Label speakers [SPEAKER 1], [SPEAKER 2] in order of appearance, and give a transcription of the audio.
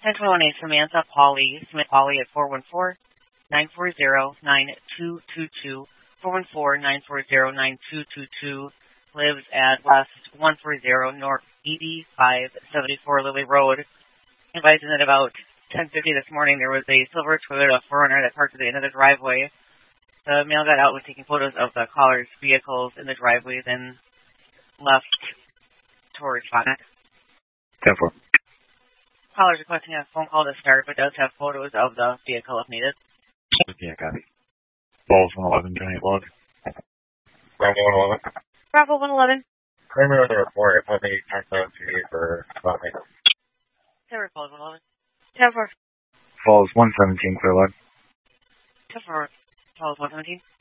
[SPEAKER 1] 1021 Samantha Pauley, Smith Pauley at 414-940-9222, 414-940-9222, lives at West 140 North 8574 Lily Road. Advising that about 10:50 this morning there was a silver Toyota 4Runner that parked at the end of the driveway. The male got out, was taking photos of the caller's vehicles in the driveway, then left towards Fox.
[SPEAKER 2] 10-4.
[SPEAKER 1] Caller's requesting a phone call to start, but does have photos of the vehicle if needed.
[SPEAKER 2] Yeah, copy. Balls 111, giant log.
[SPEAKER 3] Bravo 111.
[SPEAKER 1] Bravo 111.
[SPEAKER 3] Claiming on the report, if I may check out to you for about me.
[SPEAKER 1] Silver Falls 111. 10-4.
[SPEAKER 2] Falls 117, clear log.
[SPEAKER 1] 10-4. Falls 117.